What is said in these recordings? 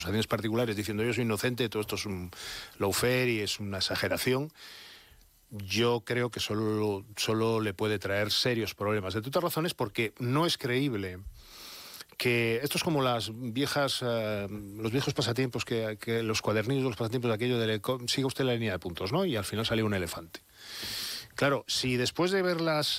acusaciones particulares diciendo yo soy inocente, todo esto es un lawfare y es una exageración, yo creo que solo le puede traer serios problemas. De todas razones, porque no es creíble que esto es como los viejos pasatiempos, que los cuadernillos de los pasatiempos de aquello de siga usted la línea de puntos, ¿no? Y al final salió un elefante. Claro, si después de ver los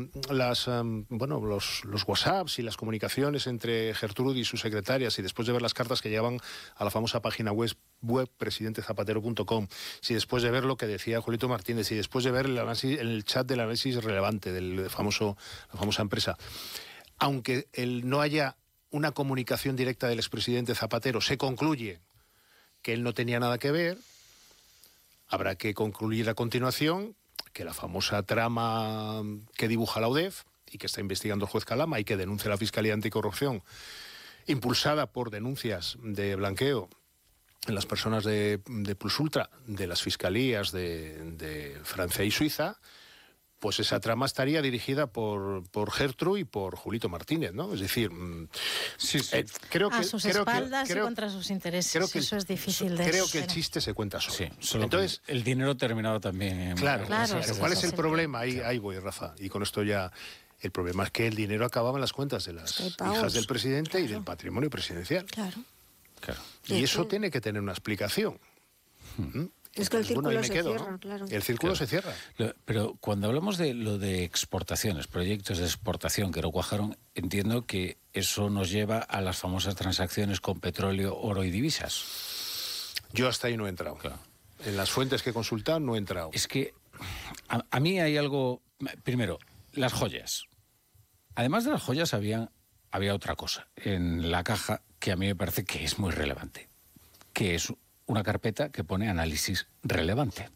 WhatsApps y las comunicaciones entre Gertrudis y sus secretarias, y después de ver las cartas que llegaban a la famosa página web presidentezapatero.com, si después de ver lo que decía Julito Martínez, y después de ver el chat del análisis relevante de la famosa empresa, aunque no haya una comunicación directa del expresidente Zapatero, se concluye que él no tenía nada que ver, habrá que concluir a continuación que la famosa trama que dibuja la UDEF y que está investigando el juez Calama y que denuncia la Fiscalía Anticorrupción, impulsada por denuncias de blanqueo en las personas de Plus Ultra, de las fiscalías de Francia y Suiza, pues esa trama estaría dirigida por Gertrude y por Julito Martínez, ¿no? Es decir, creo que... A sus espaldas y contra sus intereses, eso es difícil de... Creo que el chiste se cuenta solo. Sí, solo entonces, el dinero terminado también. Claro, ¿cuál es el problema? Ahí voy, Rafa, y con esto ya... El problema es que el dinero acababa en las cuentas de las hijas del presidente y del patrimonio presidencial. Claro. Y eso tiene que tener una explicación. Es que el círculo se cierra, ¿no? Claro. El círculo se cierra. Pero cuando hablamos de lo de exportaciones, proyectos de exportación que no cuajaron, entiendo que eso nos lleva a las famosas transacciones con petróleo, oro y divisas. Yo hasta ahí no he entrado. Claro. En las fuentes que he consultado no he entrado. Es que a mí hay algo... Primero, las joyas. Además de las joyas había otra cosa en la caja que a mí me parece que es muy relevante, que es una carpeta que pone análisis relevante.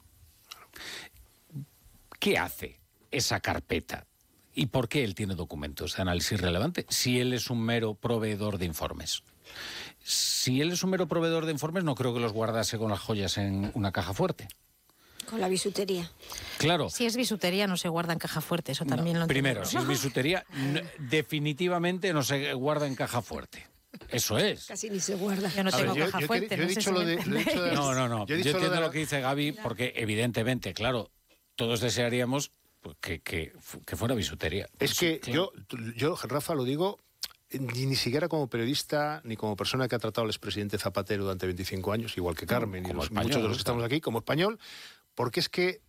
¿Qué hace esa carpeta? ¿Y por qué él tiene documentos de análisis relevante si él es un mero proveedor de informes? Si él es un mero proveedor de informes, no creo que los guardase con las joyas en una caja fuerte. Con la bisutería. Claro. Si es bisutería no se guarda en caja fuerte, eso también lo entiendo. Primero, si es bisutería, definitivamente no se guarda en caja fuerte. Eso es. Casi ni se guarda. Yo no tengo caja fuerte. Yo he dicho lo de... No. Yo entiendo lo que dice Gaby, porque evidentemente, claro, todos desearíamos que fuera bisutería. Es que claro. yo, Rafa, lo digo ni siquiera como periodista ni como persona que ha tratado al expresidente Zapatero durante 25 años, igual que Carmen y muchos de los que estamos aquí, como español, porque es que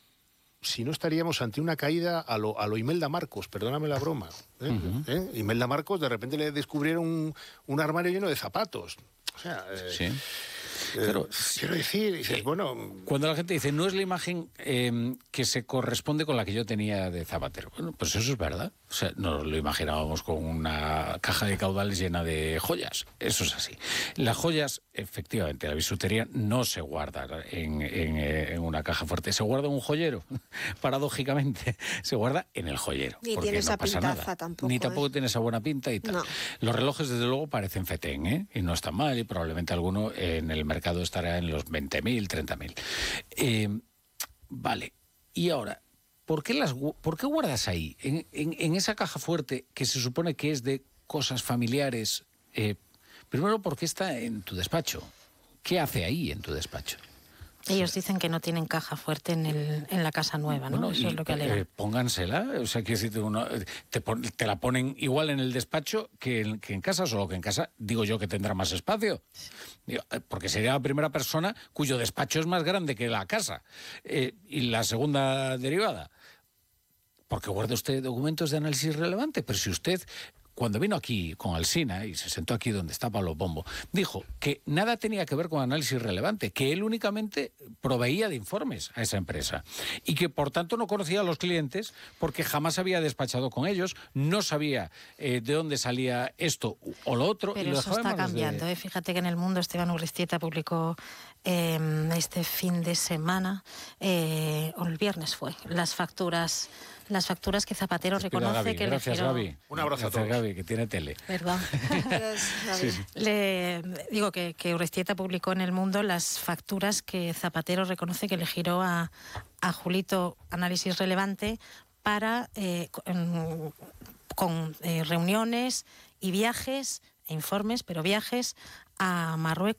si no estaríamos ante una caída a lo Imelda Marcos, perdóname la broma. Imelda Marcos, de repente le descubrieron un armario lleno de zapatos. O sea, sí. Pero, quiero decir, dices, bueno... Cuando la gente dice, no es la imagen que se corresponde con la que yo tenía de Zapatero. Bueno, pues eso es verdad. O sea, nos lo imaginábamos con una caja de caudales llena de joyas. Eso es así. Las joyas, efectivamente, la bisutería no se guarda en una caja fuerte. Se guarda en un joyero, paradójicamente. Se guarda en el joyero. Ni tiene esa pintaza tampoco. Ni tampoco tiene esa buena pinta y tal. No. Los relojes, desde luego, parecen fetén, ¿eh? Y no están mal, y probablemente alguno en el mercado estará en los 20.000, 30.000. Vale. Y ahora, ¿por qué guardas ahí, en esa caja fuerte que se supone que es de cosas familiares? Primero, ¿por qué está en tu despacho? ¿Qué hace ahí en tu despacho? Ellos dicen que no tienen caja fuerte en la casa nueva, ¿no? Bueno, eso es lo que alegan. Póngansela, o sea, quiero decir, te la ponen igual en el despacho que en casa, solo que en casa digo yo que tendrá más espacio. Porque sería la primera persona cuyo despacho es más grande que la casa. Y la segunda derivada. Porque guarda usted documentos de análisis relevante, pero si usted... Cuando vino aquí con Alsina y se sentó aquí donde está Pablo Pombo, dijo que nada tenía que ver con análisis relevante, que él únicamente proveía de informes a esa empresa y que por tanto no conocía a los clientes porque jamás había despachado con ellos, no sabía de dónde salía esto o lo otro. Pero y lo eso está cambiando. Fíjate que en El Mundo Esteban Urreiztieta publicó este fin de semana, o el viernes fue, las facturas que Zapatero reconoce Gaby, que gracias, le giró... Gaby. Un abrazo a todos. Gaby, que tiene tele. Perdón. Sí. Digo que Urreiztieta publicó en El Mundo las facturas que Zapatero reconoce que le giró a Julito Análisis Relevante para con reuniones y viajes, informes, pero viajes a Marruecos.